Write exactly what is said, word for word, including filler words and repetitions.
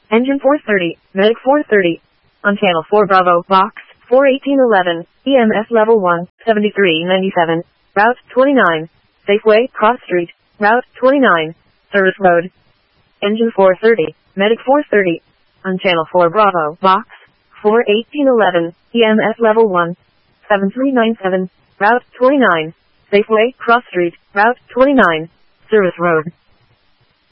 Engine four thirty, Medic four thirty. On Channel four Bravo, Box four eighteen eleven, E M S Level one, seventy-three ninety-seven, Route twenty-nine, Safeway, Cross Street, Route twenty-nine, Service Road. Engine four thirty, Medic four thirty. On Channel four Bravo, Box four eighteen eleven, E M S Level one, seventy-three ninety-seven, Route twenty-nine, Safeway, Cross Street, Route twenty-nine, Service Road.